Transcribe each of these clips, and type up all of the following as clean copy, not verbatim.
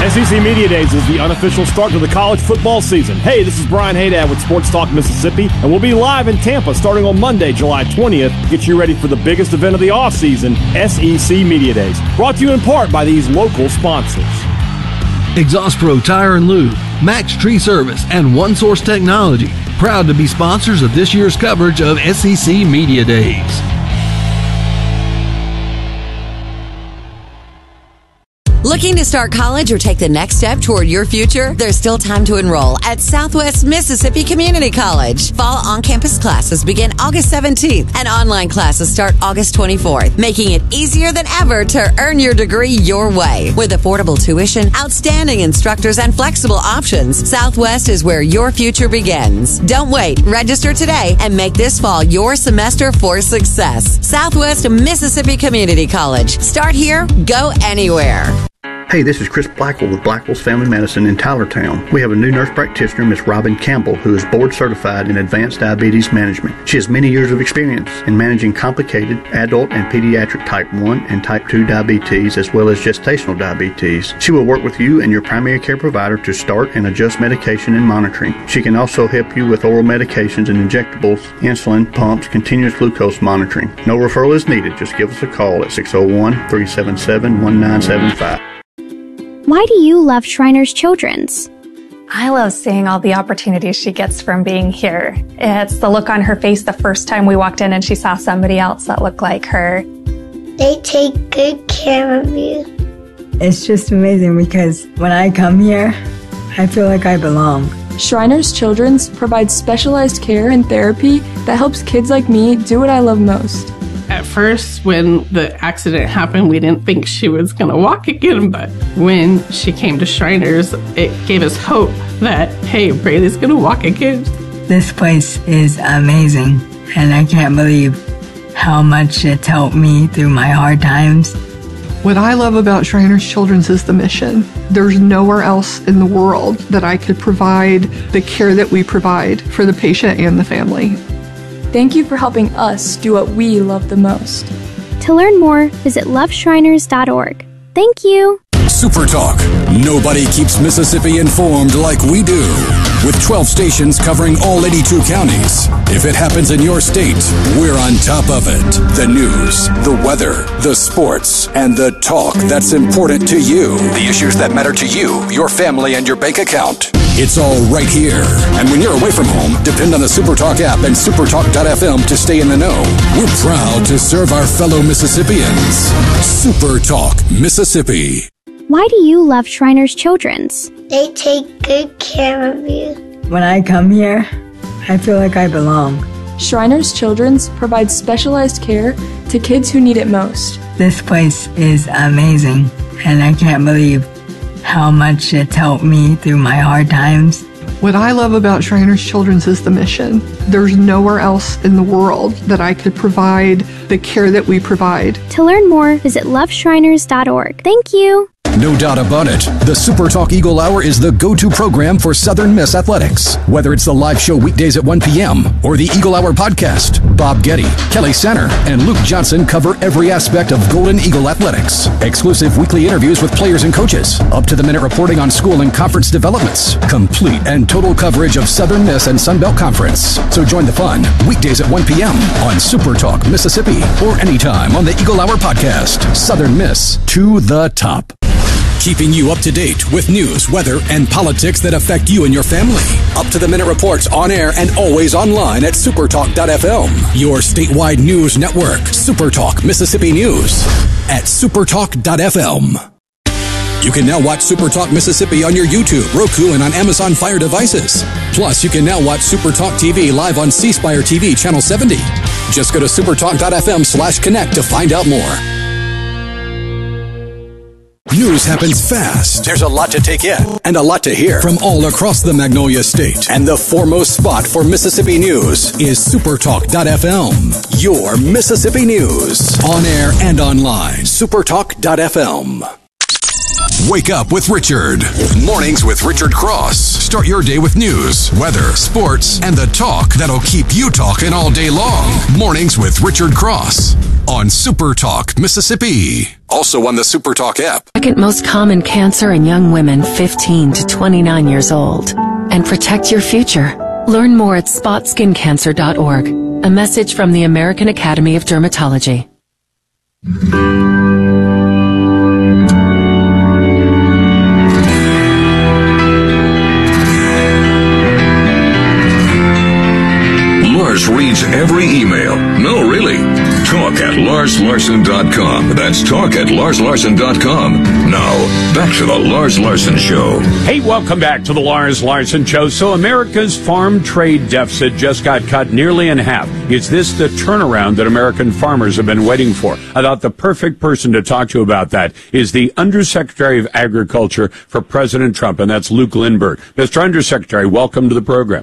SEC Media Days is the unofficial start to the college football season. Hey, this is Brian Haydad with Sports Talk Mississippi, and we'll be live in Tampa starting on Monday, July 20th. Get you ready for the biggest event of the offseason, SEC Media Days. Brought to you in part by these local sponsors. Exhaust Pro Tire and Lube, Max Tree Service, and One Source Technology. Proud to be sponsors of this year's coverage of SEC Media Days. Looking to start college or take the next step toward your future? There's still time to enroll at Southwest Mississippi Community College. Fall on-campus classes begin August 17th and online classes start August 24th, making it easier than ever to earn your degree your way. With affordable tuition, outstanding instructors, and flexible options, Southwest is where your future begins. Don't wait. Register today and make this fall your semester for success. Southwest Mississippi Community College. Start here, go anywhere. Hey, this is Chris Blackwell with Blackwell's Family Medicine in Tylertown. We have a new nurse practitioner, Miss Robin Campbell, who is board certified in advanced diabetes management. She has many years of experience in managing complicated adult and pediatric type 1 and type 2 diabetes, as well as gestational diabetes. She will work with you and your primary care provider to start and adjust medication and monitoring. She can also help you with oral medications and injectables, insulin, pumps, continuous glucose monitoring. No referral is needed. Just give us a call at 601-377-1975. Why do you love Shriners Children's? I love seeing all the opportunities she gets from being here. It's the look on her face the first time we walked in and she saw somebody else that looked like her. They take good care of you. It's just amazing because when I come here, I feel like I belong. Shriners Children's provides specialized care and therapy that helps kids like me do what I love most. At first, when the accident happened, we didn't think she was going to walk again, but when she came to Shriners, it gave us hope that, hey, Braylee's going to walk again. This place is amazing, and I can't believe how much it's helped me through my hard times. What I love about Shriners Children's is the mission. There's nowhere else in the world that I could provide the care that we provide for the patient and the family. Thank you for helping us do what we love the most. To learn more, visit loveshriners.org. Thank you. Super Talk. Nobody keeps Mississippi informed like we do. With 12 stations covering all 82 counties. If it happens in your state, we're on top of it. The news, the weather, the sports, and the talk that's important to you. The issues that matter to you, your family, and your bank account. It's all right here. And when you're away from home, depend on the SuperTalk app and supertalk.fm to stay in the know. We're proud to serve our fellow Mississippians. SuperTalk Mississippi. Why do you love Shriners Children's? They take good care of you. When I come here, I feel like I belong. Shriners Children's provides specialized care to kids who need it most. This place is amazing, and I can't believe how much it's helped me through my hard times. What I love about Shriners Children's is the mission. There's nowhere else in the world that I could provide the care that we provide. To learn more, visit loveshriners.org. Thank you. No doubt about it, the Super Talk Eagle Hour is the go-to program for Southern Miss athletics. Whether it's the live show weekdays at 1 p.m. or the Eagle Hour podcast, Bob Getty, Kelly Sanner, and Luke Johnson cover every aspect of Golden Eagle athletics. Exclusive weekly interviews with players and coaches, up-to-the-minute reporting on school and conference developments, complete and total coverage of Southern Miss and Sun Belt Conference. So join the fun weekdays at 1 p.m. on Super Talk Mississippi or anytime on the Eagle Hour podcast. Southern Miss to the top. Keeping you up to date with news, weather, and politics that affect you and your family. Up-to-the-minute reports on air and always online at supertalk.fm. Your statewide news network, Supertalk Mississippi News at supertalk.fm. You can now watch Supertalk Mississippi on your YouTube, Roku, and on Amazon Fire devices. Plus, you can now watch Supertalk TV live on C Spire TV Channel 70. Just go to supertalk.fm/connect to find out more. News happens fast. There's a lot to take in and a lot to hear from all across the Magnolia State. And the foremost spot for Mississippi news is supertalk.fm. Your Mississippi news. On air and online. Supertalk.fm. Wake up with Richard. Mornings with Richard Cross. Start your day with news, weather, sports, and the talk that'll keep you talking all day long. Mornings with Richard Cross on Super Talk, Mississippi. Also on the Super Talk app. Second most common cancer in young women 15 to 29 years old. And protect your future. Learn more at spotskincancer.org. A message from the American Academy of Dermatology. Lars reads every email. No, really. Talk at LarsLarson.com. That's talk at LarsLarson.com. Now, back to the Lars Larson Show. Hey, welcome back to the Lars Larson Show. So America's farm trade deficit just got cut nearly in half. Is this the turnaround that American farmers have been waiting for? I thought the perfect person to talk to about that is the Undersecretary of Agriculture for President Trump, and that's Luke Lindberg. Mr. Undersecretary, welcome to the program.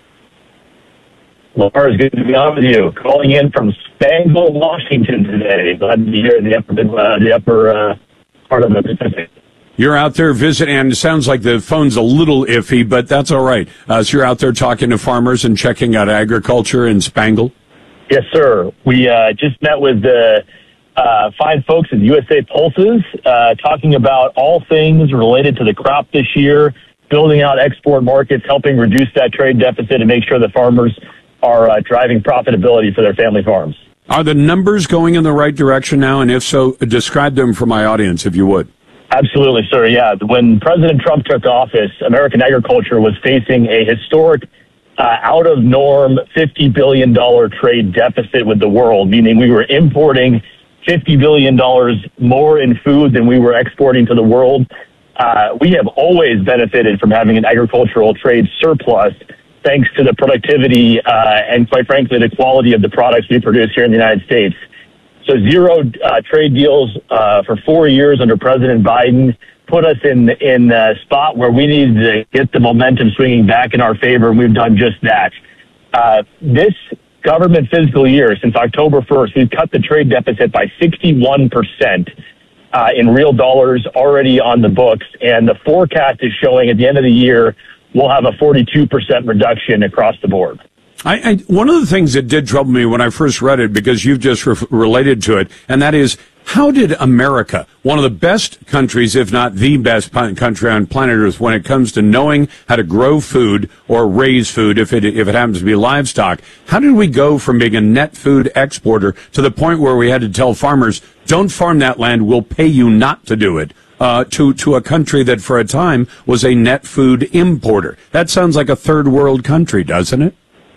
Lars, good to be on with you. Calling in from Spangle, Washington today. Glad to be here in the upper part of the Pacific. You're out there visiting, and it sounds like the phone's a little iffy, but that's all right. So you're out there talking to farmers and checking out agriculture in Spangle? Yes, sir. We just met with the fine folks at USA Pulses, talking about all things related to the crop this year, building out export markets, helping reduce that trade deficit and make sure the farmers are driving profitability for their family farms. Are the numbers going in the right direction now? And if so, describe them for my audience, if you would. Absolutely, sir. Yeah. When President Trump took office, American agriculture was facing a historic, out-of-norm $50 billion trade deficit with the world, meaning we were importing $50 billion more in food than we were exporting to the world. We have always benefited from having an agricultural trade surplus, thanks to the productivity and, quite frankly, the quality of the products we produce here in the United States. So zero trade deals for 4 years under President Biden put us in a spot where we needed to get the momentum swinging back in our favor, and we've done just that. This government fiscal year, since October 1st, we've cut the trade deficit by 61% in real dollars already on the books, and the forecast is showing at the end of the year we'll have a 42% reduction across the board. One of the things that did trouble me when I first read it, because you've just related to it, and that is, how did America, one of the best countries, if not the best country on planet Earth when it comes to knowing how to grow food or raise food, if it happens to be livestock, how did we go from being a net food exporter to the point where we had to tell farmers, don't farm that land, we'll pay you not to do it? To a country that for a time was a net food importer. That sounds like a third world country, doesn't it?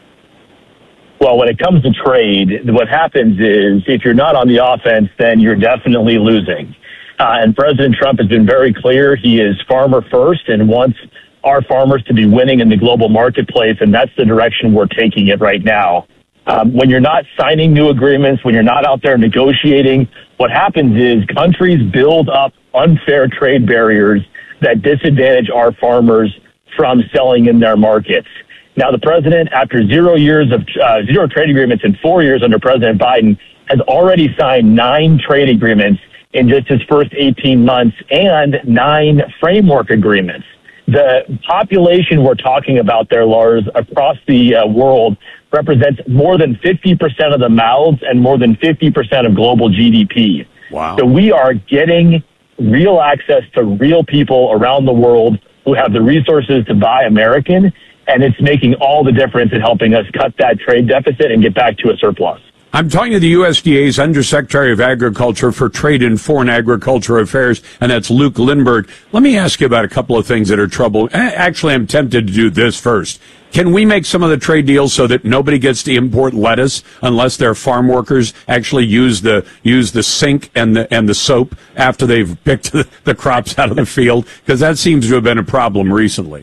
Well, when it comes to trade, what happens is if you're not on the offense, then you're definitely losing. And President Trump has been very clear. He is farmer first and wants our farmers to be winning in the global marketplace, and that's the direction we're taking it right now. When you're not signing new agreements, when you're not out there negotiating, what happens is countries build up unfair trade barriers that disadvantage our farmers from selling in their markets. Now, the president, after 0 years of zero trade agreements in 4 years under President Biden, has already signed 9 trade agreements in just his first 18 months and 9 framework agreements. The population we're talking about there, Lars, across the world represents more than 50% of the mouths and more than 50% of global GDP. Wow. So we are getting real access to real people around the world who have the resources to buy American, and it's making all the difference in helping us cut that trade deficit and get back to a surplus. I'm talking to the USDA's Undersecretary of Agriculture for Trade and Foreign Agriculture Affairs, and that's Luke Lindberg. Let me ask you about a couple of things that are trouble. Actually, I'm tempted to do this first. Can we make some of the trade deals so that nobody gets to import lettuce unless their farm workers actually use the sink and the soap after they've picked the crops out of the field? Because that seems to have been a problem recently.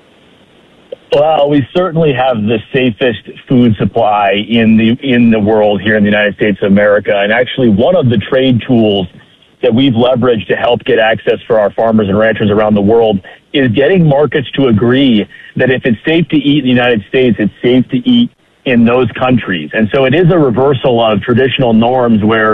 Well, we certainly have the safest food supply in the world here in the United States of America. And actually, one of the trade tools that we've leveraged to help get access for our farmers and ranchers around the world is getting markets to agree that if it's safe to eat in the United States, it's safe to eat in those countries. And so it is a reversal of traditional norms where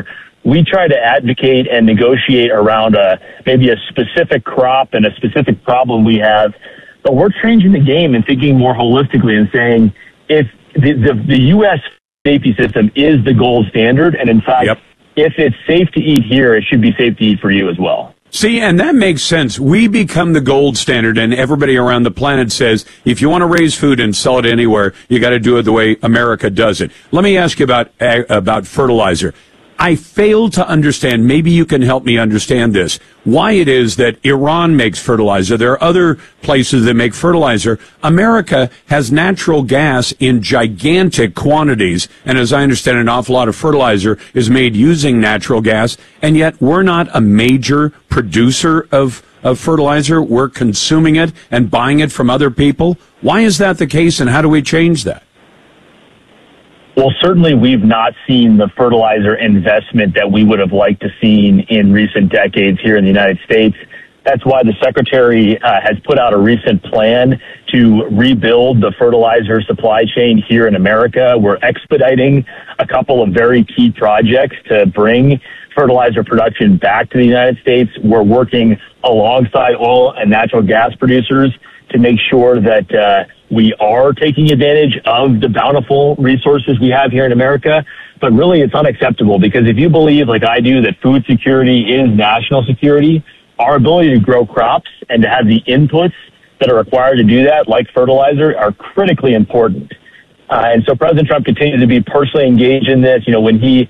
we try to advocate and negotiate around maybe a specific crop and a specific problem we have. But we're changing the game and thinking more holistically and saying if the U.S. safety system is the gold standard, and in fact, if it's safe to eat here, it should be safe to eat for you as well. See, and that makes sense. We become the gold standard, and everybody around the planet says, if you want to raise food and sell it anywhere, you got to do it the way America does it. Let me ask you about fertilizer. I fail to understand, maybe you can help me understand this, why it is that Iran makes fertilizer. There are other places that make fertilizer. America has natural gas in gigantic quantities, and as I understand, an awful lot of fertilizer is made using natural gas, and yet we're not a major producer of fertilizer. We're consuming it and buying it from other people. Why is that the case, and how do we change that? Well, certainly we've not seen the fertilizer investment that we would have liked to seen in recent decades here in the United States. That's why the Secretary has put out a recent plan to rebuild the fertilizer supply chain here in America. We're expediting a couple of very key projects to bring fertilizer production back to the United States. We're working alongside oil and natural gas producers to make sure that we are taking advantage of the bountiful resources we have here in America. But really, it's unacceptable because if you believe, like I do, that food security is national security, our ability to grow crops and to have the inputs that are required to do that, like fertilizer, are critically important. And so President Trump continues to be personally engaged in this. You know, when he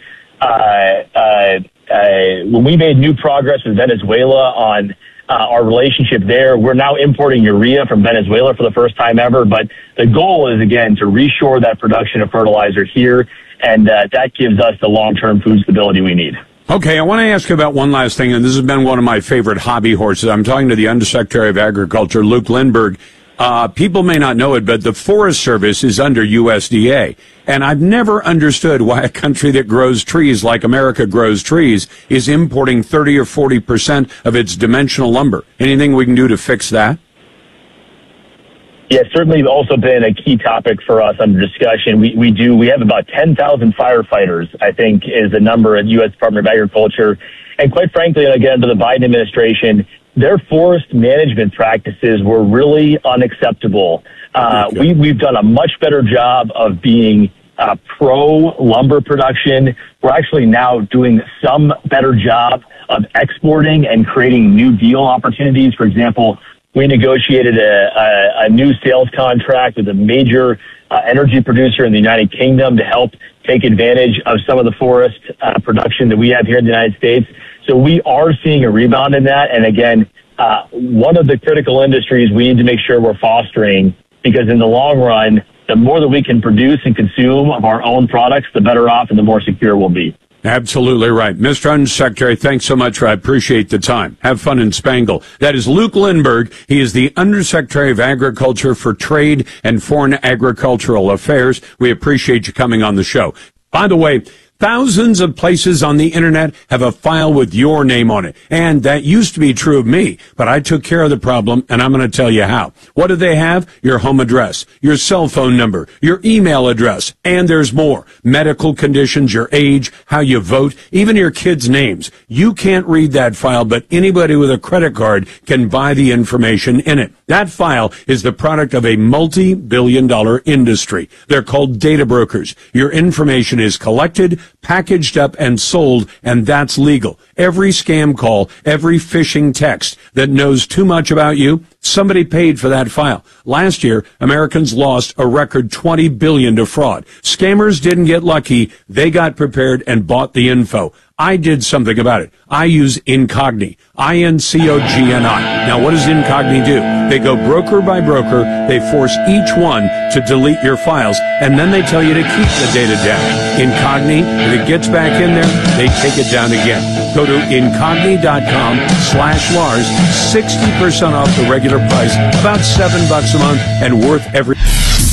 when we made new progress with Venezuela on our relationship there, we're now importing urea from Venezuela for the first time ever. But the goal is, again, to reshore that production of fertilizer here, and that gives us the long-term food stability we need. Okay, I want to ask you about one last thing, and this has been one of my favorite hobby horses. I'm talking to the Undersecretary of Agriculture, Luke Lindberg. People may not know it, but the Forest Service is under USDA. And I've never understood why a country that grows trees like America grows trees is importing 30 or 40% of its dimensional lumber. Anything we can do to fix that? Yeah, certainly also been a key topic for us under discussion. We have about 10,000 firefighters, I think, is the number at U.S. Department of Agriculture. And quite frankly, again, under the Biden administration, their forest management practices were really unacceptable. We've done a much better job of being pro lumber production. We're actually now doing some better job of exporting and creating new deal opportunities. For example, we negotiated a new sales contract with a major energy producer in the United Kingdom to help take advantage of some of the forest production that we have here in the United States. So we are seeing a rebound in that. And again, one of the critical industries we need to make sure we're fostering, because in the long run, the more that we can produce and consume of our own products, the better off and the more secure we'll be. Absolutely right. Mr. Undersecretary, thanks so much. I appreciate the time. Have fun in Spangle. That is Luke Lindberg. He is the Undersecretary of Agriculture for Trade and Foreign Agricultural Affairs. We appreciate you coming on the show. By the way, thousands of places on the internet have a file with your name on it. And that used to be true of me, but I took care of the problem, and I'm going to tell you how. What do they have? Your home address, your cell phone number, your email address, and there's more. Medical conditions, your age, how you vote, even your kids' names. You can't read that file, but anybody with a credit card can buy the information in it. That file is the product of a multi-billion-dollar industry. They're called data brokers. Your information is collected, packaged up, and sold, and that's legal. Every scam call, every phishing text that knows too much about you, somebody paid for that file. Last year, Americans lost a record $20 billion to fraud. Scammers didn't get lucky. They got prepared and bought the info. I did something about it. I use Incogni, I-N-C-O-G-N-I. Now, what does Incogni do? They go broker by broker. They force each one to delete your files, and then they tell you to keep the data down. Incogni, if it gets back in there, they take it down again. Go to Incogni.com/Lars, 60% off the regular price, about $7 a month, and worth every...